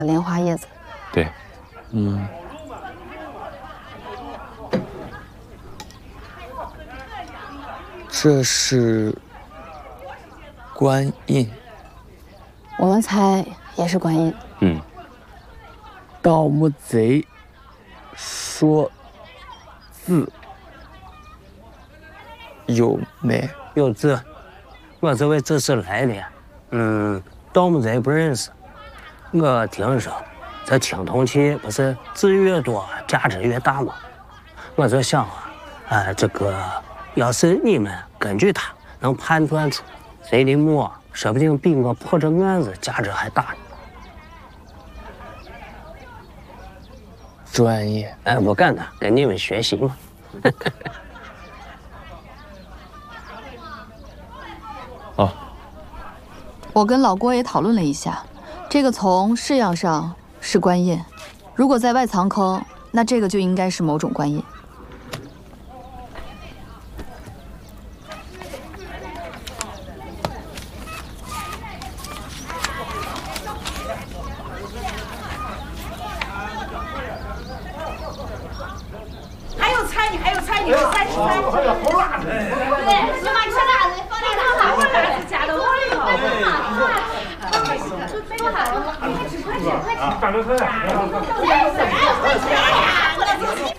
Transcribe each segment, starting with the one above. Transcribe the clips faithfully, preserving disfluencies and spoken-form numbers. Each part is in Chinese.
莲花叶子。 对， 嗯。这是观音。 我们猜也是观音。 嗯。 盗墓贼说字有没？ 有字，我这为这事来的。嗯，盗墓贼不认识。我听说这青铜器不是字越多价值越大吗？我就想啊，哎，这个要是你们根据它能判断出谁的墓，说不定比我破这案子价值还大呢。 专业。 哎，不敢当，跟你们学习嘛。 哦， 我跟老郭也讨论了一下，这个从式样上是官印，如果在外藏坑，那这个就应该是某种官印。 还有菜呢，还有菜呢，菜吃菜。还有猴辣子。对，你妈吃辣子，放点糖，我辣子加到我里头。快吃，快吃，快吃，快吃。炸着菜。快吃呀！过来过来。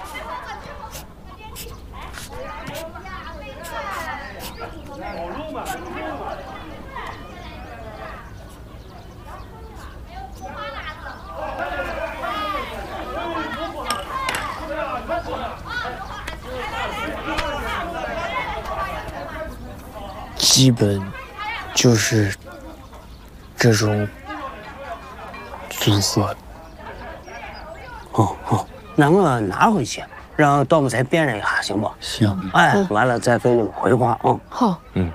基本就是这种组合。 哦哦，那我拿回去，让盗墓贼辨认一下，行不？ 行。 哎，完了再给你们回话啊。嗯、 好。 嗯。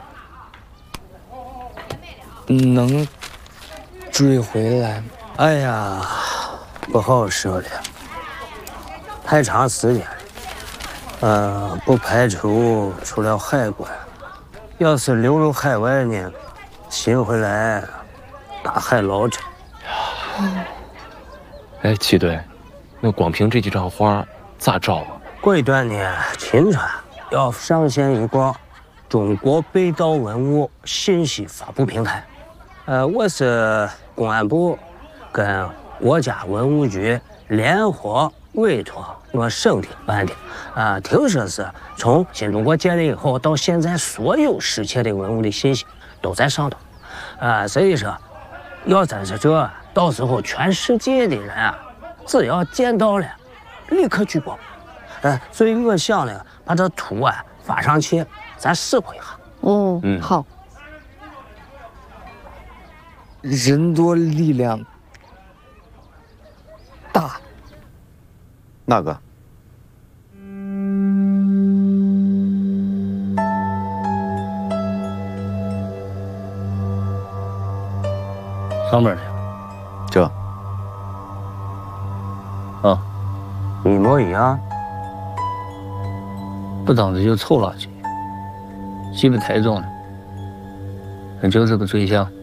能追回来吗？ 哎呀，不好说的，太长时间了。呃，不排除出了海关。要是流入海外呢，寻回来大海捞针。 哎，七队，那光凭这几张画咋找啊？ 过一段呢，秦川要上线一个中国被盗文物信息发布平台。呃，我是公安部跟国家文物局联合委托我省的办的。啊、呃，听说是从新中国建立以后到现在，所有失窃的文物的信息都在上头。啊、呃，所以说，要真是这，到时候全世界的人啊，只要见到了，立刻举报。呃，所以我想呢，把这图啊发上去，咱试过一下。 嗯嗯，好。 人多力量大。 哪个？ 上面的。 这。 啊， 一模一样。 不当时就臭垃圾，基本太重了。那就这个罪象。